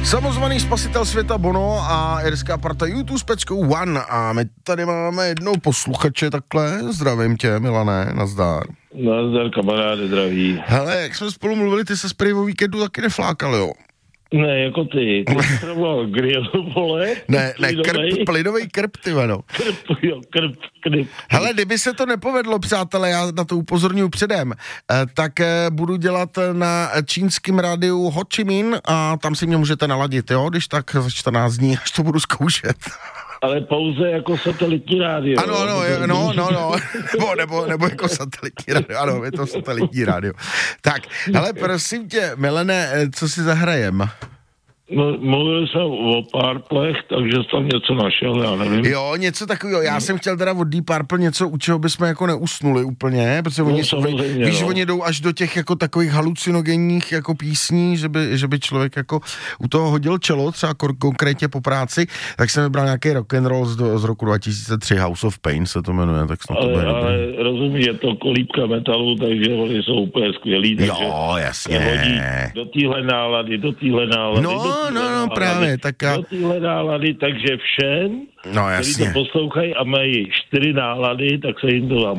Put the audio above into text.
Samozvaný spasitel světa Bono a irská parta YouTube s peckou One. A my tady máme jednou posluchače takhle. Zdravím tě, Milané, nazdar. Nazdar, kamaráde, zdraví. Hele, jak jsme spolu mluvili, ty se prý o víkendu taky neflákal, jo? Ne, jako ty trval grill, vole. Ne, plynovej krb, ty vano. Krb. Hele, kdyby se to nepovedlo, přátelé, já na to upozorňuji předem, tak budu dělat na čínském rádiu Ho Chi Minh a tam si mě můžete naladit, jo, když tak za 14 dní, až to budu zkoušet. Ale pouze jako satelitní rádio. Ano, nebo jako satelitní rádio, ano, je to satelitní rádio. Tak, hele, prosím tě, Milene, co si zahrajem? No, mluvil jsem o Purplech, takže jsi tam něco našel, já nevím. Jo, něco takového. Já jsem chtěl teda od Deep Purple něco, u čeho bychom jako neusnuli úplně, protože oni jdou až do těch jako takových halucinogenních jako písní, že by člověk jako u toho hodil čelo, třeba konkrétně po práci, tak jsem vybral nějaký rock'n'roll z roku 2003, House of Pain se to jmenuje, tak snad to bude ale rozumíš, je to kolíbka metalu, takže oni jsou úplně skvělí, takže jo, jasně. Do téhle nálady, No, právě, tak do téhle nálady, takže všem, kteří to poslouchají a mají 4 nálady, tak se jim to vám